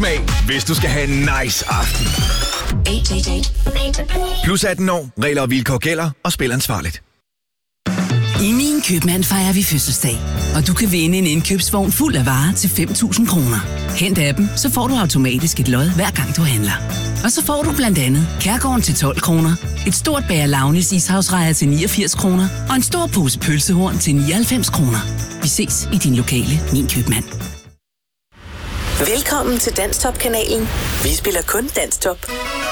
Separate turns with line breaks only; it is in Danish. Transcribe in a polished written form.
Smag, hvis du skal have en nice aften. 18+. Plus 18 år. Regler og vilkår gælder, og spil ansvarligt.
I Min Købmand fejrer vi fødselsdag, og du kan vinde en indkøbsvogn fuld af varer til 5.000 kroner. Hent appen, så får du automatisk et lod hver gang du handler. Og så får du blandt andet Kærgården til 12 kroner, et stort bager Launis ishavsrejer til 89 kroner og en stor pose pølsehorn til 99 kroner. Vi ses i din lokale Min Købmand.
Velkommen til Danstop-kanalen. Vi spiller kun Danstop.